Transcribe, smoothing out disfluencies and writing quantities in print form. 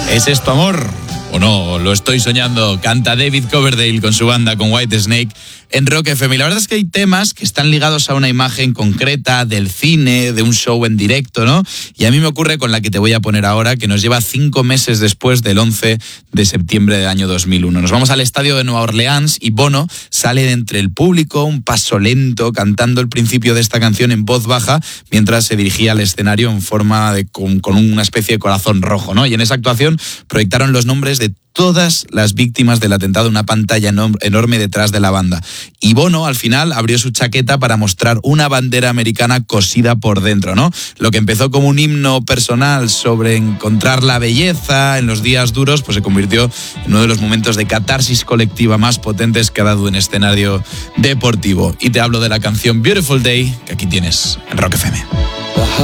¿Es esto amor? ¿O no? Lo estoy soñando. Canta David Coverdale con su banda, con Whitesnake, en Rock FM. Y la verdad es que hay temas que están ligados a una imagen concreta del cine, de un show en directo, ¿no? Y a mí me ocurre con la que te voy a poner ahora, que nos lleva 5 meses después del 11 de septiembre del año 2001. Nos vamos al estadio de Nueva Orleans y Bono sale de entre el público, un paso lento, cantando el principio de esta canción en voz baja, mientras se dirigía al escenario en forma de con una especie de corazón rojo, ¿no? Y en esa actuación proyectaron los nombres de todas las víctimas del atentado en una pantalla enorme detrás de la banda. Y Bono, al final, abrió su chaqueta para mostrar una bandera americana cosida por dentro, ¿no? Lo que empezó como un himno personal sobre encontrar la belleza en los días duros, pues se convirtió en uno de los momentos de catarsis colectiva más potentes que ha dado un escenario deportivo. Y te hablo de la canción Beautiful Day, que aquí tienes en Rock FM.